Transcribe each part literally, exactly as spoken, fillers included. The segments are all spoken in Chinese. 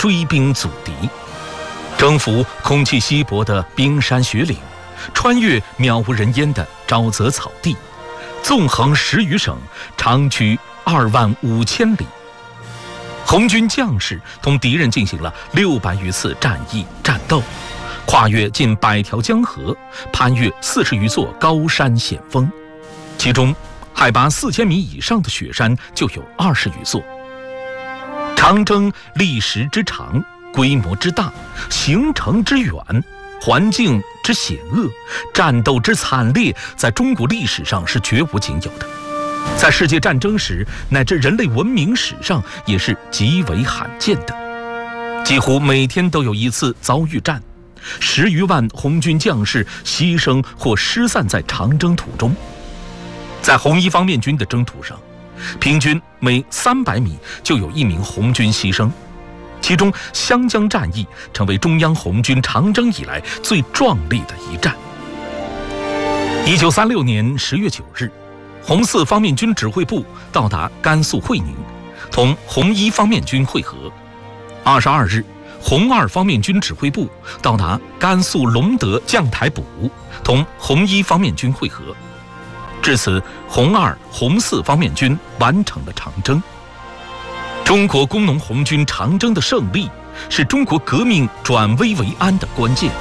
追兵阻敌，征服空气稀薄的冰山雪岭，穿越渺无人烟的沼泽草地，纵横十余省，长驱二万五千里。红军将士同敌人进行了六百余次战役战斗，跨越近百条江河，攀越四十余座高山险峰，其中海拔四千米以上的雪山就有二十余座。长征历时之长，规模之大，行程之远，环境之险恶，战斗之惨烈，在中国历史上是绝无仅有的，在世界战争史乃至人类文明史上也是极为罕见的。几乎每天都有一次遭遇战，十余万红军将士牺牲或失散在长征途中。在红一方面军的征途上，平均每三百米就有一名红军牺牲，其中湘江战役成为中央红军长征以来最壮丽的一战。一九三六年十月九日，红四方面军指挥部到达甘肃会宁，同红一方面军会合。二十二日，红二方面军指挥部到达甘肃隆德将台堡，同红一方面军会合。至此，红二、红四方面军完成了长征。中国工农红军长征的胜利，是中国革命转危为安的关键。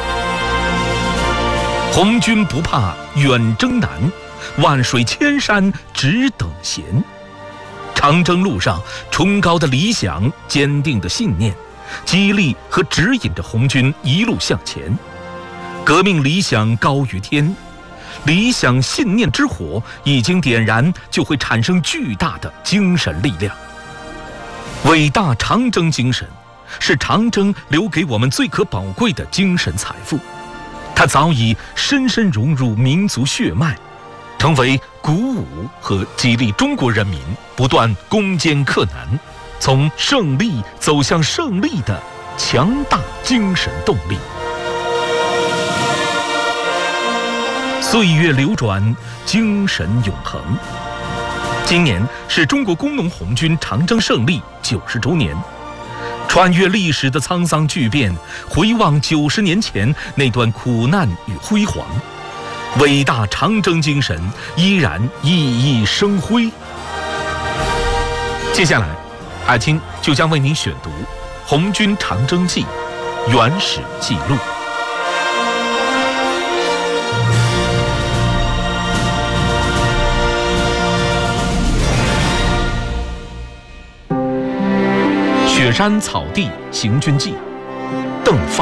红军不怕远征难，万水千山只等闲。长征路上，崇高的理想、坚定的信念，激励和指引着红军一路向前。革命理想高于天，理想信念之火已经点燃，就会产生巨大的精神力量。伟大长征精神是长征留给我们最可宝贵的精神财富，它早已深深融入民族血脉，成为鼓舞和激励中国人民不断攻坚克难，从胜利走向胜利的强大精神动力。岁月流转，精神永恒。今年是中国工农红军长征胜利九十周年，穿越历史的沧桑巨变，回望九十年前那段苦难与辉煌，伟大长征精神依然熠熠生辉。接下来，海清就将为您选读《红军长征记》原始记录。雪山草地行军记，邓发。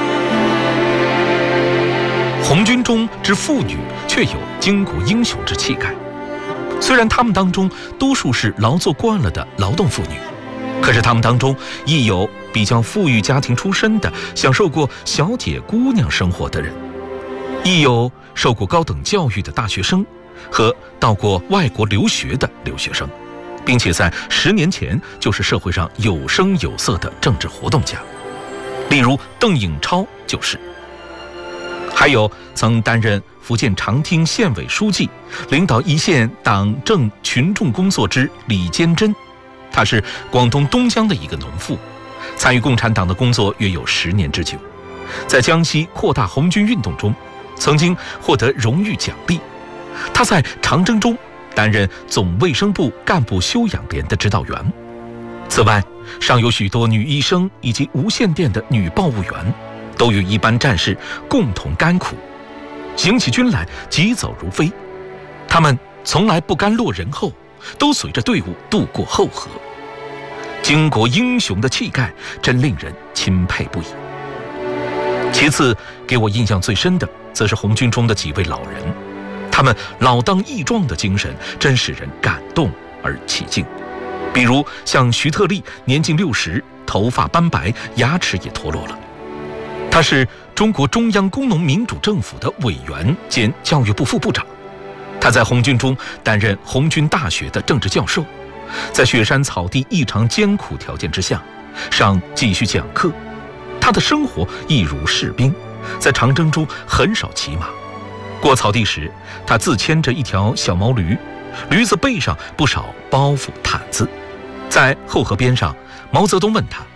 红军中之妇女却有巾帼英雄之气概，虽然他们当中多数是劳作惯了的劳动妇女，可是他们当中亦有比较富裕家庭出身的，享受过小姐姑娘生活的人，亦有受过高等教育的大学生和到过外国留学的留学生，并且在十年前就是社会上有声有色的政治活动家，例如邓颖超就是。还有曾担任福建长汀县委书记，领导一线党政群众工作之李坚贞，他是广东东江的一个农妇，参与共产党的工作约有十年之久，在江西扩大红军运动中曾经获得荣誉奖励。他在长征中担任总卫生部干部休养连的指导员。此外，尚有许多女医生以及无线电的女报务员，都与一般战士共同甘苦，行起军来疾走如飞。他们从来不甘落人后，都随着队伍渡过后河。巾帼英雄的气概真令人钦佩不已。其次，给我印象最深的则是红军中的几位老人，他们老当益壮的精神真使人感动而起敬。比如像徐特立，年近六十，头发斑白，牙齿也脱落了。他是中国中央工农民主政府的委员兼教育部副部长，他在红军中担任红军大学的政治教授，在雪山草地异常艰苦条件之下，尚继续讲课。他的生活亦如士兵，在长征中很少骑马。过草地时，他自牵着一条小毛驴，驴子背上不少包袱毯子。在后河边上，毛泽东问他：“